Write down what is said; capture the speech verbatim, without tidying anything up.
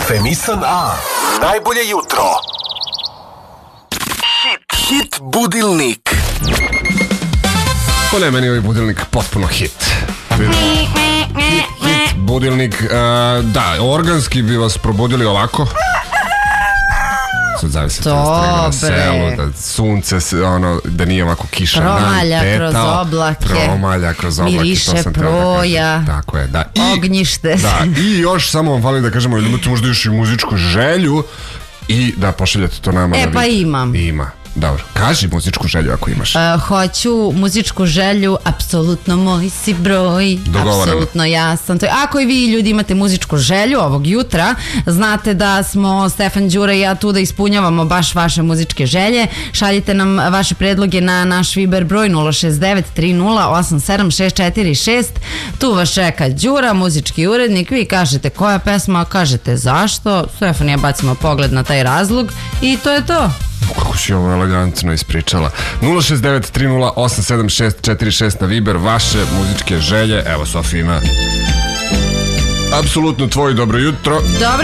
Kafemisan A. Najbolje jutro. Hit. Hit budilnik. Po ne, meni ovaj budilnik potpuno hit. Hit, hit budilnik. Uh, da, organski bi vas probudili ovako. Sad zavisi da na selu, da sunce, ono, da nije ovako kiša promalja dan, kroz oblake, promalja kroz oblake, miriše proja, da tako je, da. I, ognjište. Da, i još samo vam fali da kažemo, ljubite možda još i muzičku želju i da pošaljete to nama. E pa imam. Ima. Dobro, kaži muzičku želju ako imaš. Uh, hoću muzičku želju, apsolutno moj si broj. Dogovoreno. Apsolutno jasan. Ako i vi ljudi imate muzičku želju ovog jutra, znate da smo Stefan Đura i ja tu da ispunjavamo baš vaše muzičke želje. Šaljite nam vaše predloge na naš Viber broj nula šest devet tri nula osam sedam šest četiri šest. Tu vas čeka Đura, muzički urednik. Vi kažete koja pesma, kažete zašto. Stefan i ja bacimo pogled na taj razlog i to je to. Kako si ovo elegantno ispričala. Nula šest devet tri nula osam sedam šest četiri šest na Viber, vaše muzičke želje. Evo, Sofija ima apsolutno tvoje dobro jutro. Dobro